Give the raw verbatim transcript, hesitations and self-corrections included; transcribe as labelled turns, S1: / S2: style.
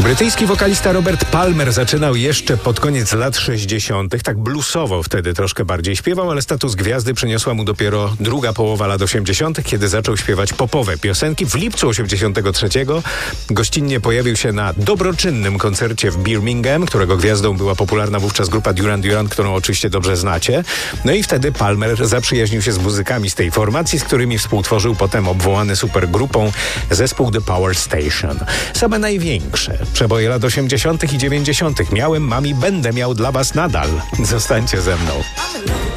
S1: Brytyjski wokalista Robert Palmer zaczynał jeszcze pod koniec lat sześćdziesiątych. Tak bluesowo wtedy troszkę bardziej śpiewał, ale status gwiazdy przyniosła mu dopiero druga połowa lat osiemdziesiątych, kiedy zaczął śpiewać popowe piosenki. W lipcu osiemdziesiątego trzeciego gościnnie pojawił się na dobroczynnym koncercie w Birmingham, którego gwiazdą była popularna wówczas grupa Duran Duran, którą oczywiście dobrze znacie. No i wtedy Palmer zaprzyjaźnił się z muzykami z tej formacji, z którymi współtworzył potem obwołany supergrupą zespół The Power Station. Same największe przeboje lat osiemdziesiątych i dziewięćdziesiątych. Miałem, mam i będę miał dla was nadal. Zostańcie ze mną.